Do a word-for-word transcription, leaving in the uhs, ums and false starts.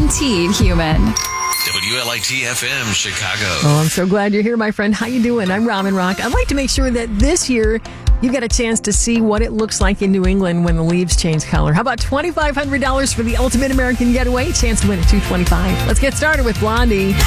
guaranteed human. W L I T F M Chicago. Oh, I'm so glad you're here, my friend. How you doing? I'm Robin Rock. I'd like to make sure that this year you get a chance to see what it looks like in New England when the leaves change color. How about twenty-five hundred dollars for the ultimate American getaway? Chance to win at two twenty-five. Let's get started with Blondie.